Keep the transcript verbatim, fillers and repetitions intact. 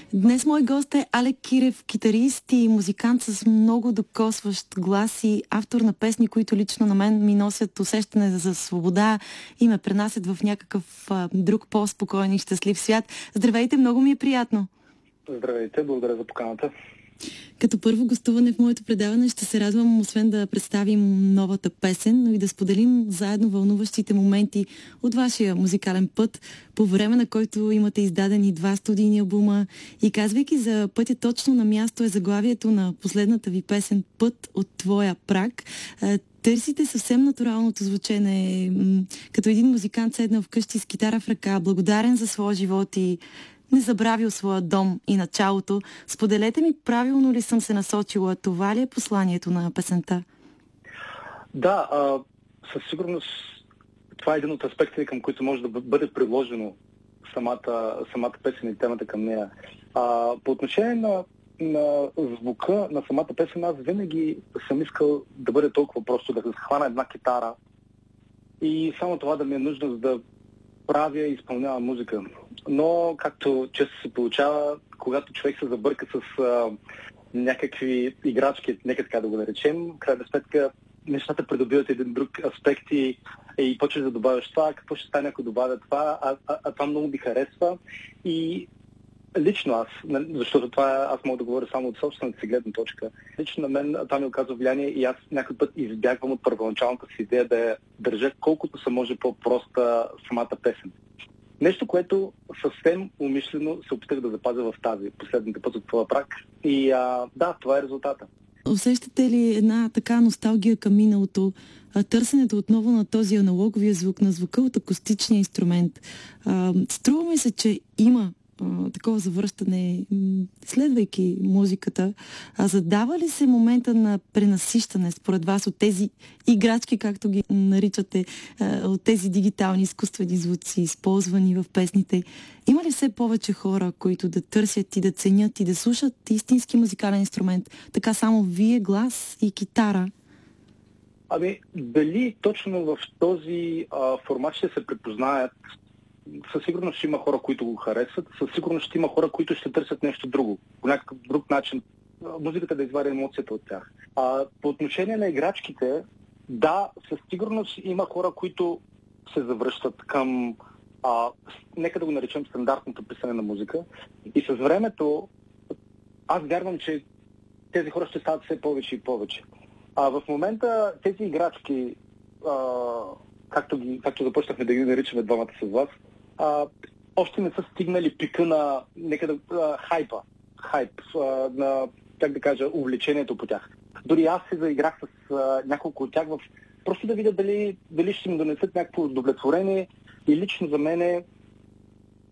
Днес мой гост е Алек Кирев, китарист и музикант с много докосващ глас и автор на песни, които лично на мен ми носят усещане за свобода и ме пренасят в някакъв а, друг по-спокоен и щастлив свят. Здравейте, много ми е приятно! Здравейте, благодаря за поканата. Като първо гостуване в моето предаване ще се радвам, освен да представим новата песен, но и да споделим заедно вълнуващите моменти от вашия музикален път, по време на който имате издадени два студийни албума. И казвайки за пътя точно на място е заглавието на последната ви песен "Път от твоя праг". Търсите съвсем натуралното звучене, като един музикант седнал вкъщи с китара в ръка, благодарен за своя живот и не забравил своя дом и началото. Споделете ми, правилно ли съм се насочила? Това ли е посланието на песента? Да, а, със сигурност това е един от аспектите, към които може да бъде приложено самата, самата песен и темата към нея. А, по отношение на, на звука на самата песен, аз винаги съм искал да бъде толкова просто, да хвана една китара и само това да ми е нужно, за да правя и изпълнявам музика. Но, както често се получава, когато човек се забърка с а, някакви играчки, нека така да го наречем, крайна сметка нещата придобиват един друг аспект и, и почваш да добавяш това, какво ще стане, ако добавя това, а, а, а това много ми харесва. И лично аз, защото това аз мога да говоря само от собствената си гледна точка, лично на мен това ми оказва влияние и аз някой път избягвам от първоначалната си идея да я държа колкото се може по-проста самата песен. Нещо, което съвсем умишлено се опитах да запазя в тази последната път от твоя праг. И а, да, това е резултата. Усещате ли една така носталгия към миналото, търсенето отново на този аналоговия звук, на звука от акустичния инструмент? А, струва ми се, че има а, такова завръщане, следвайки музиката. А задава ли се момента на пренасищане според вас от тези играчки, както ги наричате, а, от тези дигитални изкуствени звуци, използвани в песните? Има ли все повече хора, които да търсят и да ценят и да слушат истински музикален инструмент? Така само вие, глас и китара? Ами, дали точно в този а, формат ще се препознаят? Със сигурност ще има хора, които го харесват, със сигурност ще има хора, които ще търсят нещо друго, по някакъв друг начин, музиката да извади емоцията от тях. А, по отношение на играчките, да, със сигурност има хора, които се завръщат към, а, нека да го наречем, стандартното писане на музика. И с времето, аз вярвам, че тези хора ще стават все повече и повече. А в момента тези играчки, а, както, ги, както започнахме да ги наричаме двамата с вас, а, още не са стигнали пика на, нека да, а, хайпа, хайп, а, на, как да кажа, увлечението по тях. Дори аз се заиграх с а, няколко от тях в просто да видя дали, дали ще им донесат някакво удовлетворение и лично за мене